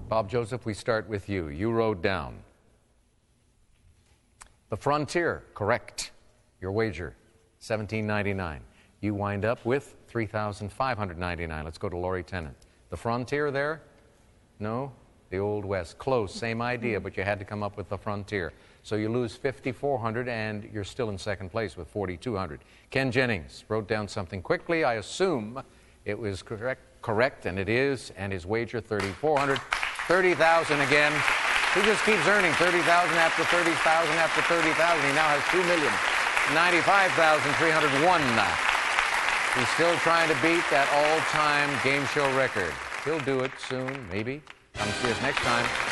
Bob Joseph, we start with you. You wrote down The Frontier, correct. Your wager, $17.99. You wind up with $3,599. Let's go to Laurie Tennant. The Frontier there? No? The Old West. Close, same idea, but you had to come up with The Frontier. So you lose $5,400, and you're still in second place with $4,200. Ken Jennings wrote down something quickly. I assume it was correct, and it is, and his wager, $3,400. $30,000 again. He just keeps earning $30,000 after $30,000 after $30,000. He now has $2,095,301. He's still trying to beat that all-time game show record. He'll do it soon, maybe. Come see us next time.